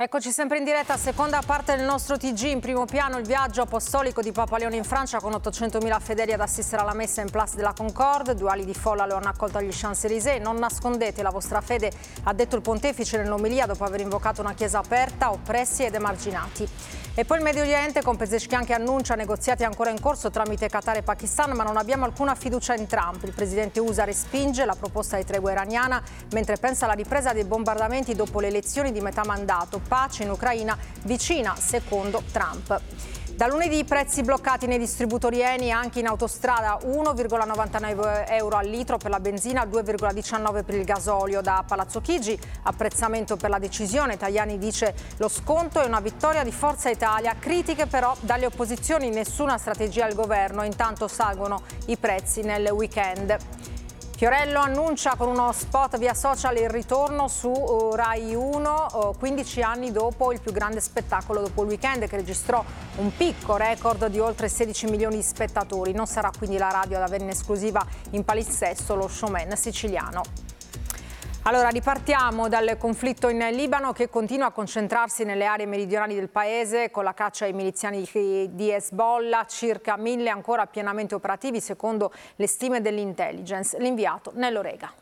Eccoci sempre in diretta, seconda parte del nostro TG. In primo piano il viaggio apostolico di Papa Leone in Francia con 800.000 fedeli ad assistere alla messa in Place de la Concorde. 2 ali di folla lo hanno accolto agli Champs-Élysées. Non nascondete la vostra fede, ha detto il pontefice nell'omelia dopo aver invocato una chiesa aperta, oppressi ed emarginati. E poi il Medio Oriente con Pezeshkian che annuncia negoziati ancora in corso tramite Qatar e Pakistan, ma non abbiamo alcuna fiducia in Trump. Il presidente USA respinge la proposta di tregua iraniana mentre pensa alla ripresa dei bombardamenti dopo le elezioni di metà mandato. Pace in Ucraina vicina, secondo Trump. Da lunedì i prezzi bloccati nei distributori Eni anche in autostrada, 1,99 euro al litro per la benzina, 2,19 per il gasolio. Da Palazzo Chigi, apprezzamento per la decisione. Tajani dice lo sconto è una vittoria di Forza Italia, critiche però dalle opposizioni, nessuna strategia al governo, intanto salgono i prezzi nel weekend. Fiorello annuncia con uno spot via social il ritorno su Rai 1, 15 anni dopo il più grande spettacolo dopo il weekend che registrò un picco record di oltre 16 milioni di spettatori. Non sarà quindi la radio ad avere in esclusiva in palinsesto lo showman siciliano. Allora ripartiamo dal conflitto in Libano che continua a concentrarsi nelle aree meridionali del paese con la caccia ai miliziani di Hezbollah, circa 1000 ancora pienamente operativi secondo le stime dell'intelligence. L'inviato Nello Rega.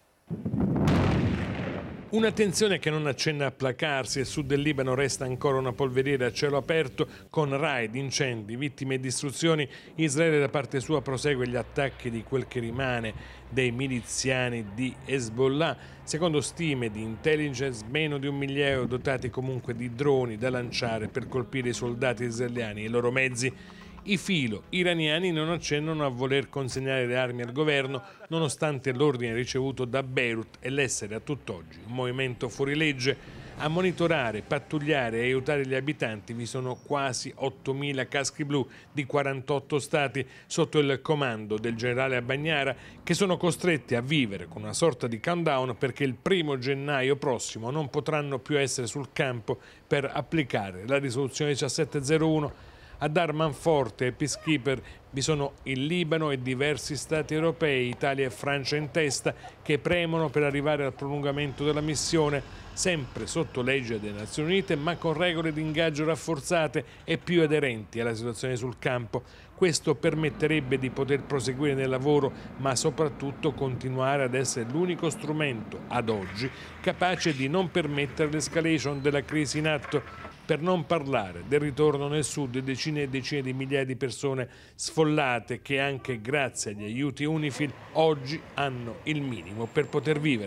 Una tensione che non accenna a placarsi. Il sud del Libano resta ancora una polveriera a cielo aperto con raid, incendi, vittime e distruzioni. Israele da parte sua prosegue gli attacchi di quel che rimane dei miliziani di Hezbollah. Secondo stime di intelligence, meno di 1 migliaio dotati comunque di droni da lanciare per colpire i soldati israeliani e i loro mezzi. I filo iraniani non accennano a voler consegnare le armi al governo nonostante l'ordine ricevuto da Beirut e l'essere a tutt'oggi un movimento fuorilegge. A monitorare, pattugliare e aiutare gli abitanti vi sono quasi 8.000 caschi blu di 48 stati sotto il comando del generale Bagnara che sono costretti a vivere con una sorta di countdown perché il 1° gennaio prossimo non potranno più essere sul campo per applicare la risoluzione 1701. A dar manforte ai peacekeeper vi sono il Libano e diversi stati europei, Italia e Francia in testa, che premono per arrivare al prolungamento della missione, sempre sotto legge delle Nazioni Unite, ma con regole di ingaggio rafforzate e più aderenti alla situazione sul campo. Questo permetterebbe di poter proseguire nel lavoro, ma soprattutto continuare ad essere l'unico strumento, ad oggi, capace di non permettere l'escalation della crisi in atto. Per non parlare del ritorno nel sud di decine e decine di migliaia di persone sfollate che anche grazie agli aiuti UNIFIL oggi hanno il minimo per poter vivere.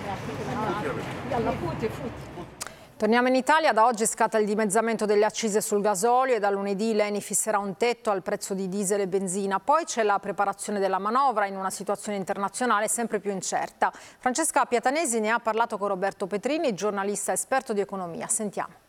Torniamo in Italia, da oggi scatta il dimezzamento delle accise sul gasolio e da lunedì l'ENI fisserà un tetto al prezzo di diesel e benzina. Poi c'è la preparazione della manovra in una situazione internazionale sempre più incerta. Francesca Piatanesi ne ha parlato con Roberto Petrini, giornalista esperto di economia. Sentiamo.